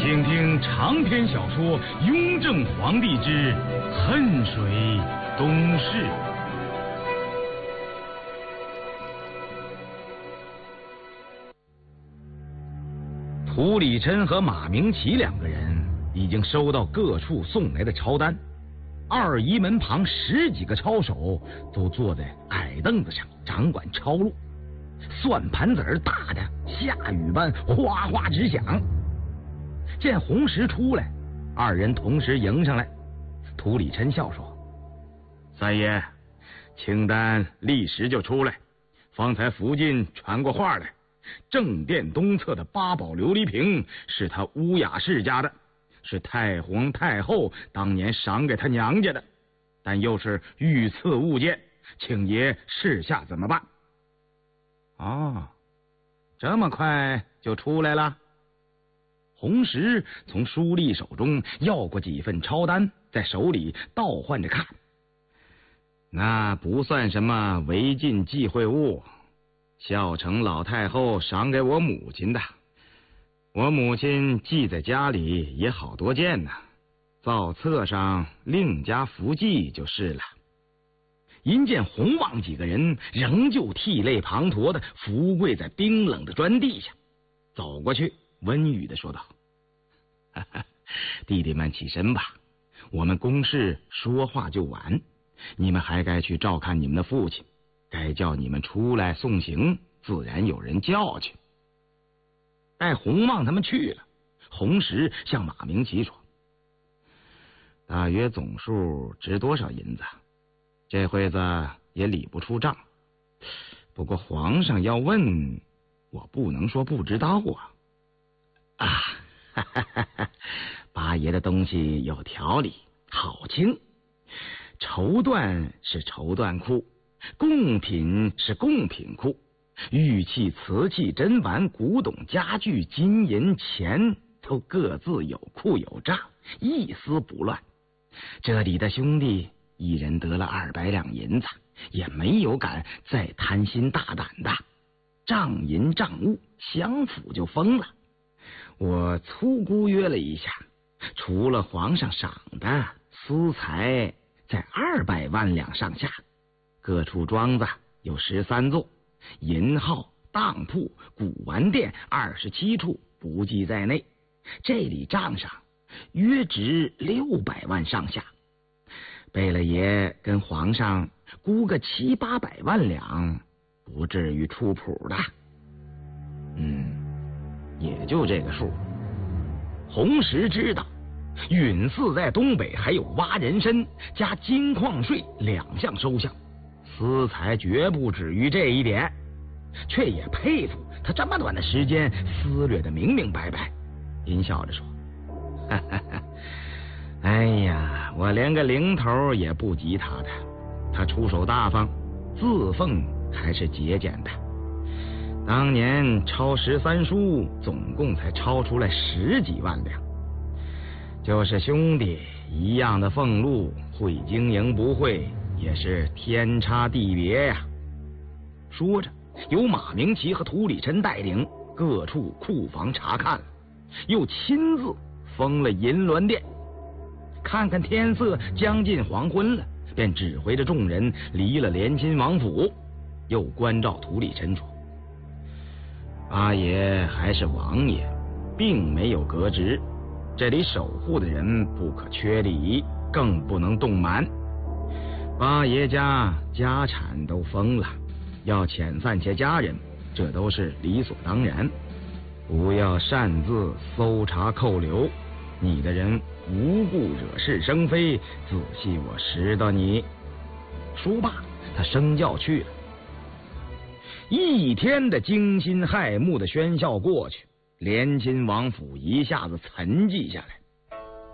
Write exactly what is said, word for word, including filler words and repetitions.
请听长篇小说《雍正皇帝之恨水东逝》。涂礼琛和马明启两个人已经收到各处送来的抄单，二仪门旁十几个抄手都坐在矮凳子上掌管抄录，算盘子儿大的下雨般哗哗直响。见红石出来，二人同时迎上来。涂礼琛笑说：“三爷，清单立时就出来。方才福晋传过话来，正殿东侧的八宝琉璃瓶是他乌雅氏家的，是太皇太后当年赏给他娘家的，但又是御赐物件，请爷示下怎么办？”哦，这么快就出来了。红石从书吏手中要过几份抄单，在手里倒换着看。那不算什么违禁忌讳物，孝成老太后赏给我母亲的，我母亲记在家里也好多件呢，造册上另加符记就是了。因见洪旺几个人仍旧涕泪滂沱的伏跪在冰冷的砖地下，走过去温语的说道：“哈哈，弟弟们起身吧，我们公事说话就晚，你们还该去照看你们的父亲，该叫你们出来送行，自然有人叫去。”待洪旺他们去了，红石向马明启说：“大约总数值多少银子？这会子也理不出账，不过皇上要问，我不能说不知道啊。”啊，哈哈哈哈，八爷的东西有条理，好清。绸缎是绸缎库，贡品是贡品库，玉器、瓷器、珍玩、古董、家具、金银、钱都各自有库有账，一丝不乱。这里的兄弟一人得了二百两银子，也没有敢再贪心大胆的，账银账物相符就封了。我粗估约了一下，除了皇上赏的私财在二百万两上下，各处庄子有十三座，银号、当铺、古玩店二十七处不计在内，这里账上约值六百万上下。贝勒爷跟皇上估个七八百万两，不至于出谱的。嗯，也就这个数。红石知道允祀在东北还有挖人参加金矿税两项收项，私财绝不止于这一点，却也佩服他这么短的时间思虑的明明白白，阴笑着说：“哈哈哈，哎呀，我连个零头也不及他的，他出手大方，自奉还是节俭的。当年抄十三书，总共才抄出来十几万两。就是兄弟一样的俸禄，会经营不会，也是天差地别呀。”说着，由马明启和涂礼琛带领各处库房查看了，又亲自封了银銮殿。看看天色将近黄昏了，便指挥着众人离了连亲王府，又关照涂礼琛说：“八爷还是王爷，并没有革职，这里守护的人不可缺礼，更不能动蛮。八爷家家产都封了，要遣散些家人，这都是理所当然，不要擅自搜查扣留，你的人无故惹是生非，仔细我识到你。”说罢，他升轿去了。一天的惊心骇目的喧嚣过去，连亲王府一下子沉寂下来。